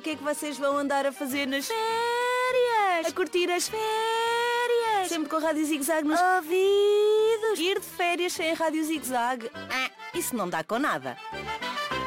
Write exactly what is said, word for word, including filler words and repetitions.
que é que vocês vão andar a fazer nas férias. A curtir as férias. Sempre com a Rádio Zig Zag nos ouvidos. Ir de férias sem a Rádio Zig Zag, ah, isso não dá com nada.